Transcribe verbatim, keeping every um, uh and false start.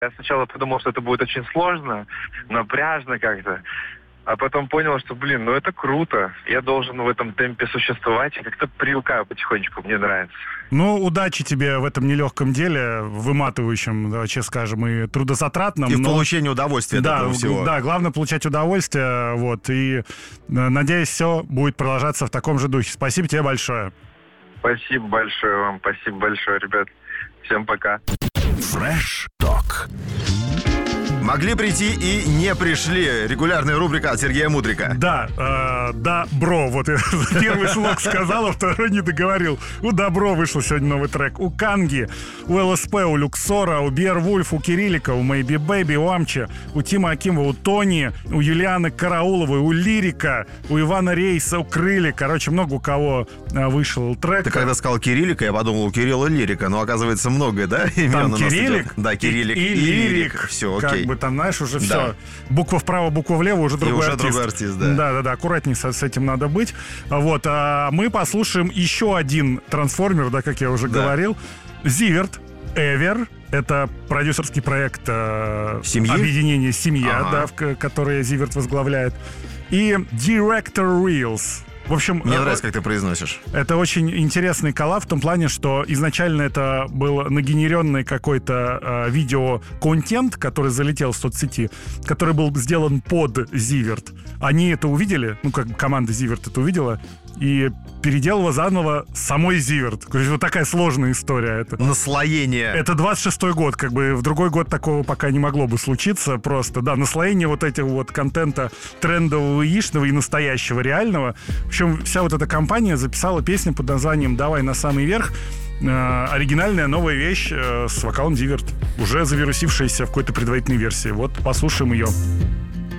Я сначала подумал, что это будет очень сложно, напряжно как-то. А потом понял, что, блин, ну это круто. Я должен в этом темпе существовать. И как-то привыкаю потихонечку, мне нравится. Ну, удачи тебе в этом нелегком деле, выматывающем, вообще скажем, и трудозатратном. И в но... получении удовольствия от да, этого всего. Да, главное получать удовольствие. Вот, и надеюсь, все будет продолжаться в таком же духе. Спасибо тебе большое. Спасибо большое вам. Спасибо большое, ребят. Всем пока. Fresh Talk. Могли прийти и не пришли. Регулярная рубрика от Сергея Мудрика. Да, э, да, бро. Вот я первый слог сказал, а второй не договорил. У Добро вышел сегодня новый трек. У Канги, у ЛСП, у Люксора, у Беарвульф, у Кириллика, у Maybe Baby, у Амчи, у Тима Акимова, у Тони, у Юлианы Карауловой, у Лирика, у Ивана Рейса, у Крыли. Короче, много у кого вышел трек. Ты когда сказал Кириллика, я подумал, у Кирилла Лирика. Но оказывается много, да? Имен Там у нас Кириллик, идет. Да, Кириллик и, и, и Лирик. Лирик. Все, окей. Как бы там, знаешь, уже Да. все. Буква вправо, буква влево, уже другой уже артист. другой артист, да. Да-да-да, аккуратнее с, с этим надо быть. Вот, а мы послушаем еще один трансформер, да, как я уже Да. говорил. Зиверт, Эвер. Это продюсерский проект э, Семьи? объединения «Семья», Ага. да, в, к- которое Зиверт возглавляет. И Director Reels. В общем, Мне э, нравится, как ты произносишь. это очень интересный коллаб в том плане, что изначально это был нагенеренный какой-то э, видеоконтент, который залетел в соцсети, который был сделан под Зиверт. Они это увидели, ну, как команда Зиверт это увидела, и переделала заново самой Зиверт. То есть вот такая сложная история. Это. Наслоение. Это двадцать шестой год, как бы в другой год такого пока не могло бы случиться. Просто, да, наслоение вот этих вот контента трендового, яичного и настоящего, реального. В общем, вся вот эта компания записала песню под названием «Давай на самый верх». Э, оригинальная новая вещь э, с вокалом Зиверт, уже завирусившаяся в какой-то предварительной версии. Вот, послушаем ее.